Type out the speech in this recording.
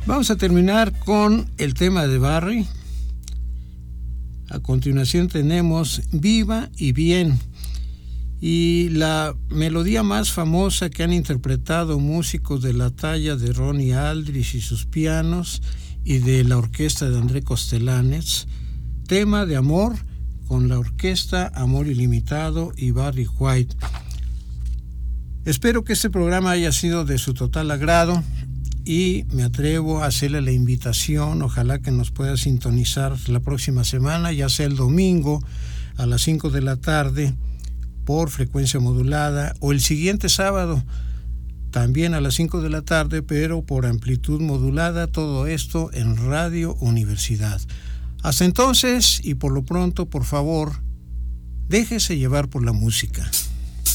Vamos a terminar con el tema de Barry. A continuación tenemos Viva y Bien. Y la melodía más famosa que han interpretado músicos de la talla de Ronnie Aldrich y sus pianos y de la orquesta de André Kostelanetz, Tema de Amor, con la orquesta Amor Ilimitado y Barry White. Espero que este programa haya sido de su total agrado y me atrevo a hacerle la invitación, ojalá que nos pueda sintonizar la próxima semana, ya sea el domingo a las 5 de la tarde por frecuencia modulada, o el siguiente sábado también a las 5 de la tarde, pero por amplitud modulada, todo esto en Radio Universidad. Hasta entonces, y por lo pronto, por favor, déjese llevar por la música.